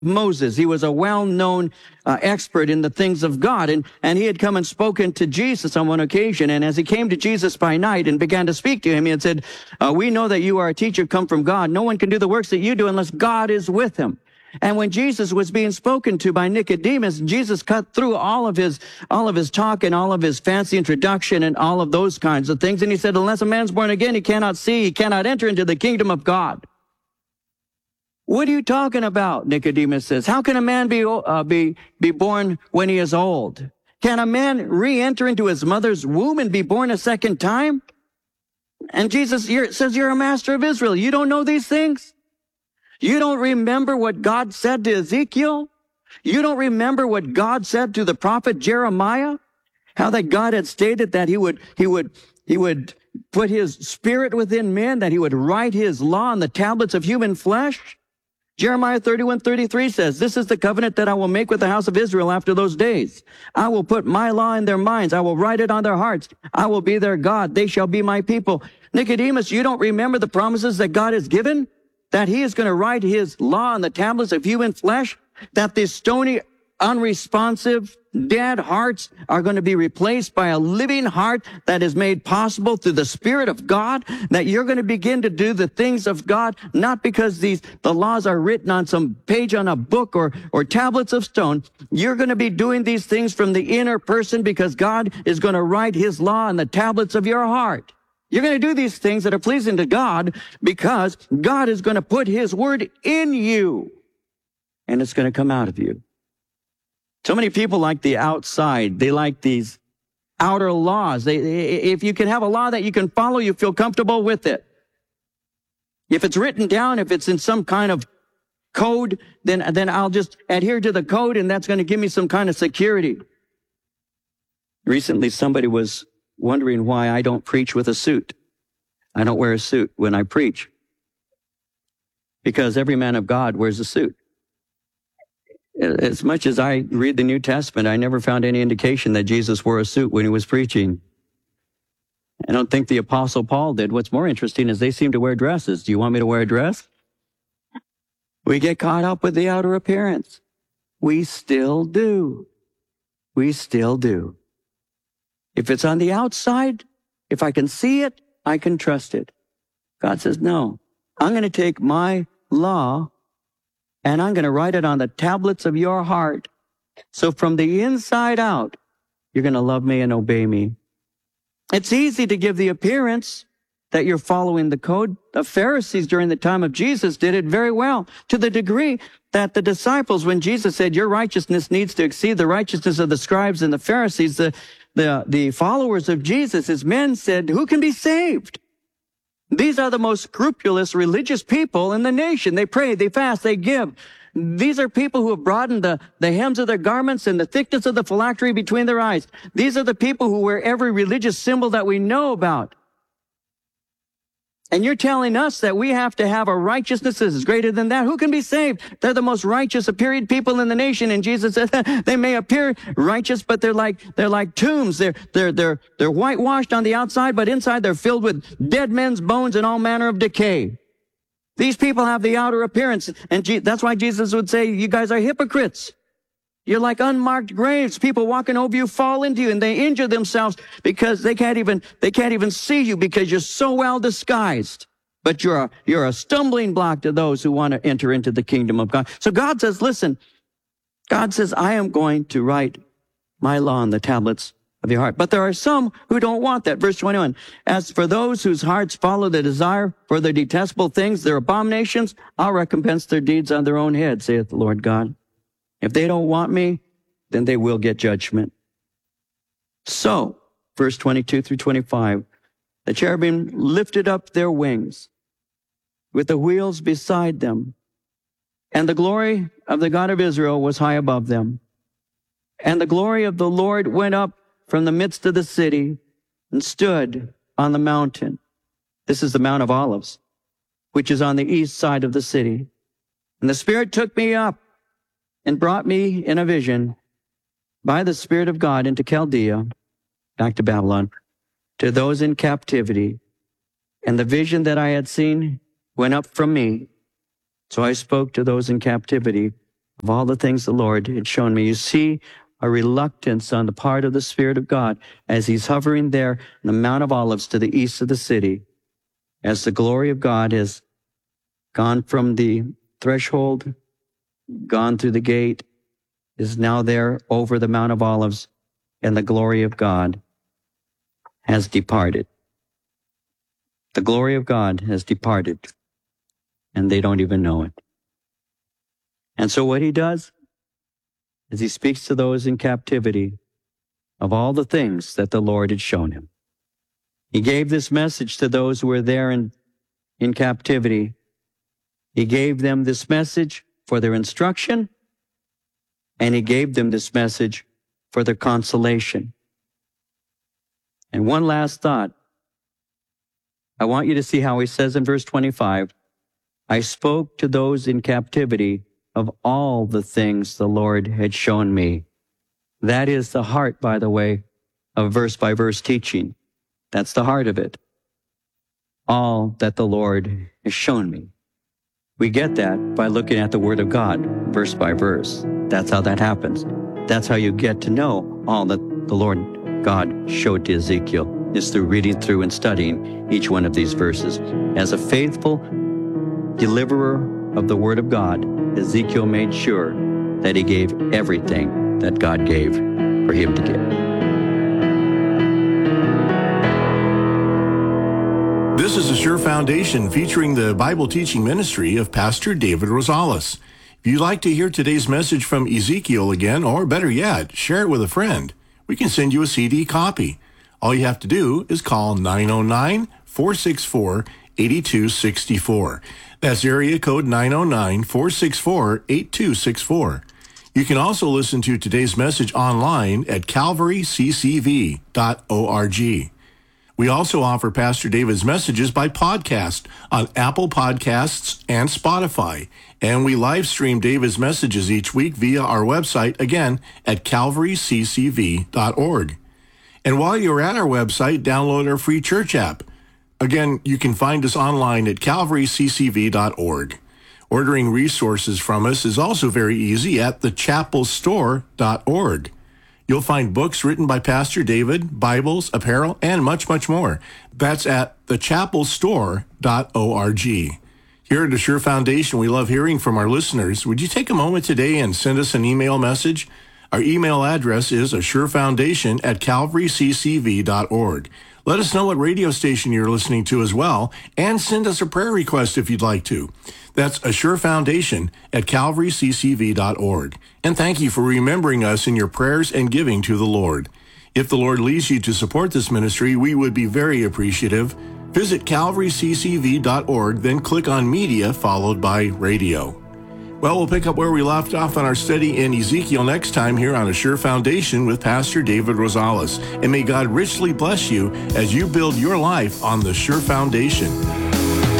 Moses. He was a well-known expert in the things of God. And he had come and spoken to Jesus on one occasion. And as he came to Jesus by night and began to speak to him, he had said, we know that you are a teacher come from God. No one can do the works that you do unless God is with him. And when Jesus was being spoken to by Nicodemus, Jesus cut through all of his talk and all of his fancy introduction and all of those kinds of things. And he said, unless a man's born again, he cannot see, he cannot enter into the kingdom of God. What are you talking about? Nicodemus says. How can a man be born when he is old? Can a man re-enter into his mother's womb and be born a second time? And Jesus says, you're a master of Israel. You don't know these things? You don't remember what God said to Ezekiel? You don't remember what God said to the prophet Jeremiah? How that God had stated that he would put his spirit within men, that he would write his law on the tablets of human flesh? Jeremiah 31:33 says, this is the covenant that I will make with the house of Israel after those days. I will put my law in their minds. I will write it on their hearts. I will be their God. They shall be my people. Nicodemus, you don't remember the promises that God has given? That he is going to write his law on the tablets of human flesh? That these stony, unresponsive, dead hearts are going to be replaced by a living heart that is made possible through the Spirit of God? That you're going to begin to do the things of God, not because the laws are written on some page on a book or tablets of stone. You're going to be doing these things from the inner person because God is going to write his law on the tablets of your heart. You're going to do these things that are pleasing to God because God is going to put his word in you and it's going to come out of you. So many people like the outside. They like these outer laws. If you can have a law that you can follow, you feel comfortable with it. If it's written down, if it's in some kind of code, then I'll just adhere to the code and that's going to give me some kind of security. Recently, somebody was wondering why I don't preach with a suit. I don't wear a suit when I preach. Because every man of God wears a suit. As much as I read the New Testament, I never found any indication that Jesus wore a suit when he was preaching. I don't think the Apostle Paul did. What's more interesting is they seem to wear dresses. Do you want me to wear a dress? We get caught up with the outer appearance. We still do. We still do. If it's on the outside, if I can see it, I can trust it. God says, no, I'm going to take my law and I'm going to write it on the tablets of your heart. So from the inside out, you're going to love me and obey me. It's easy to give the appearance that you're following the code. The Pharisees during the time of Jesus did it very well, to the degree that the disciples, when Jesus said, your righteousness needs to exceed the righteousness of the scribes and the Pharisees, the followers of Jesus, his men said, who can be saved? These are the most scrupulous religious people in the nation. They pray, they fast, they give. These are people who have broadened the hems of their garments and the thickness of the phylactery between their eyes. These are the people who wear every religious symbol that we know about. And you're telling us that we have to have a righteousness that is greater than that. Who can be saved? They're the most righteous appearing people in the nation. And Jesus said, they may appear righteous, but they're like tombs. They're whitewashed on the outside, but inside they're filled with dead men's bones and all manner of decay. These people have the outer appearance. And that's why Jesus would say, you guys are hypocrites. You're like unmarked graves. People walking over you fall into you and they injure themselves because they can't even see you because you're so well disguised. But you're a stumbling block to those who want to enter into the kingdom of God. So God says, listen, God says, I am going to write my law on the tablets of your heart. But there are some who don't want that. Verse 21, as for those whose hearts follow the desire for their detestable things, their abominations, I'll recompense their deeds on their own head, saith the Lord God. If they don't want me, then they will get judgment. So, verse 22 through 25, the cherubim lifted up their wings with the wheels beside them, and the glory of the God of Israel was high above them. And the glory of the Lord went up from the midst of the city and stood on the mountain. This is the Mount of Olives, which is on the east side of the city. And the Spirit took me up and brought me in a vision by the Spirit of God into Chaldea, back to Babylon, to those in captivity. And the vision that I had seen went up from me. So I spoke to those in captivity of all the things the Lord had shown me. You see a reluctance on the part of the Spirit of God as he's hovering there on the Mount of Olives to the east of the city, as the glory of God has gone from the threshold, gone through the gate, is now there over the Mount of Olives, and the glory of God has departed. The glory of God has departed, and they don't even know it. And so what he does is he speaks to those in captivity of all the things that the Lord had shown him. He gave this message to those who were there in captivity. He gave them this message for their instruction, and he gave them this message for their consolation. And one last thought. I want you to see how he says in verse 25, I spoke to those in captivity of all the things the Lord had shown me. That is the heart, by the way, of verse-by-verse teaching. That's the heart of it. All that the Lord has shown me. We get that by looking at the Word of God, verse by verse. That's how that happens. That's how you get to know all that the Lord God showed to Ezekiel, is through reading through and studying each one of these verses. As a faithful deliverer of the Word of God, Ezekiel made sure that he gave everything that God gave for him to give. This is a Sure Foundation featuring the Bible teaching ministry of Pastor David Rosales. If you'd like to hear today's message from Ezekiel again, or better yet, share it with a friend, we can send you a CD copy. All you have to do is call 909-464-8264. That's area code 909-464-8264. You can also listen to today's message online at calvaryccv.org. We also offer Pastor David's messages by podcast on Apple Podcasts and Spotify. And we live stream David's messages each week via our website, again, at calvaryccv.org. And while you're at our website, download our free church app. Again, you can find us online at calvaryccv.org. Ordering resources from us is also very easy at thechapelstore.org. You'll find books written by Pastor David, Bibles, apparel, and much, much more. That's at thechapelstore.org. Here at Assure Foundation, we love hearing from our listeners. Would you take a moment today and send us an email message? Our email address is assurefoundation@calvaryccv.org. Let us know what radio station you're listening to as well, and send us a prayer request if you'd like to. That's assurefoundation@calvaryccv.org. And thank you for remembering us in your prayers and giving to the Lord. If the Lord leads you to support this ministry, we would be very appreciative. Visit calvaryccv.org, then click on Media, followed by Radio. Well, we'll pick up where we left off on our study in Ezekiel next time here on Assure Foundation with Pastor David Rosales. And may God richly bless you as you build your life on the Sure Foundation.